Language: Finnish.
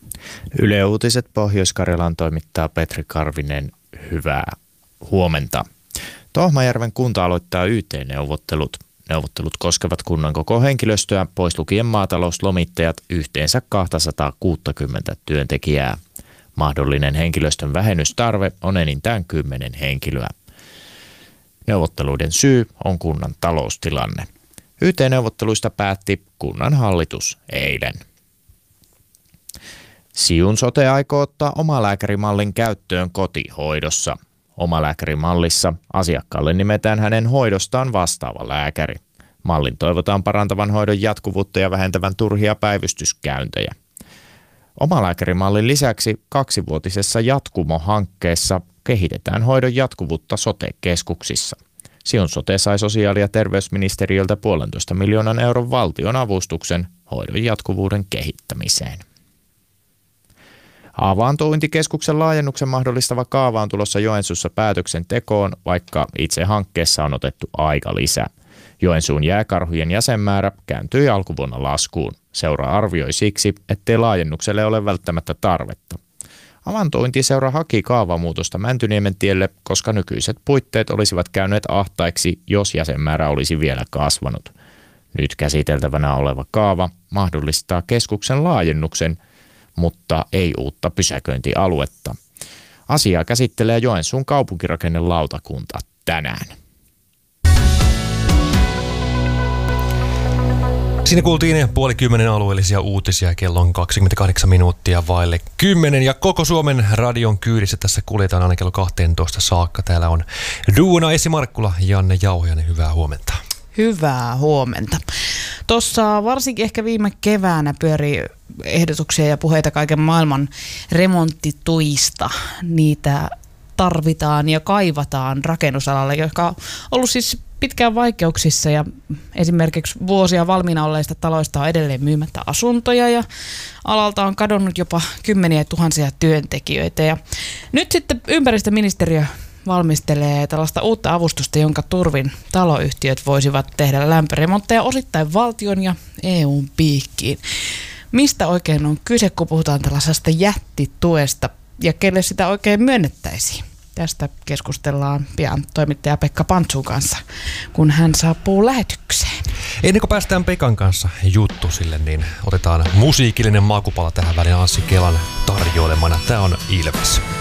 Yle Uutiset Pohjois-Karjalan toimittaa Petri Karvinen. Hyvää huomenta. Tohmajärven kunta aloittaa YT-neuvottelut. Neuvottelut koskevat kunnan koko henkilöstöä, pois lukien maatalouslomittajat, yhteensä 260 työntekijää. Mahdollinen henkilöstön vähennystarve on enintään 10 henkilöä. Neuvotteluiden syy on kunnan taloustilanne. YT-neuvotteluista päätti kunnan hallitus eilen. Siun sote aikoo ottaa omalääkärimallin käyttöön kotihoidossa. Omalääkärimallissa asiakkaalle nimetään hänen hoidostaan vastaava lääkäri. Mallin toivotaan parantavan hoidon jatkuvuutta ja vähentävän turhia päivystyskäyntejä. Omalääkärimallin lisäksi 2-vuotisessa Jatkumo-hankkeessa kehitetään hoidon jatkuvuutta sote-keskuksissa. Siun sote sai sosiaali- ja terveysministeriöltä 1,5 miljoonan euron valtionavustuksen hoidon jatkuvuuden kehittämiseen. Avaantointikeskuksen laajennuksen mahdollistava kaava on tulossa Joensuussa päätöksentekoon, vaikka itse hankkeessa on otettu aika lisää. Joensuun jääkarhujen jäsenmäärä kääntyi alkuvuonna laskuun. Seura arvioi siksi, ettei laajennukselle ole välttämättä tarvetta. Avaantointiseura haki kaavamuutosta Mäntyniemen tielle, koska nykyiset puitteet olisivat käyneet ahtaiksi, jos jäsenmäärä olisi vielä kasvanut. Nyt käsiteltävänä oleva kaava mahdollistaa keskuksen laajennuksen, mutta ei uutta pysäköintialuetta. Asiaa käsittelee Joensuun kaupunkirakennelautakunta tänään. Siinä kuultiin 9:30 alueellisia uutisia, kello on 28 minuuttia vaille 10 ja koko Suomen radion kyydissä tässä kuljetaan aina kello 12 saakka. Täällä on duuna Essi Markkula, Janne Jauhiainen, hyvää huomenta. Hyvää huomenta. Tuossa varsinkin ehkä viime keväänä pyöri ehdotuksia ja puheita kaiken maailman remonttituista. Niitä tarvitaan ja kaivataan rakennusalalle, joka on ollut siis pitkään vaikeuksissa ja esimerkiksi vuosia valmiina olleista taloista on edelleen myymättä asuntoja ja alalta on kadonnut jopa 10 000 työntekijöitä. Ja nyt sitten ympäristöministeriö valmistelee tällaista uutta avustusta, jonka turvin taloyhtiöt voisivat tehdä lämpöremontteja osittain valtion ja EUn piikkiin. Mistä oikein on kyse, kun puhutaan tällaisesta jättituesta ja kelle sitä oikein myönnettäisiin? Tästä keskustellaan pian toimittaja Pekka Pantsun kanssa, kun hän saapuu lähetykseen. Ennen kuin päästään Pekan kanssa juttusille, niin otetaan musiikillinen maakupala tähän väliin Anssi Kelan tarjoilemana. Tämä on Ilves.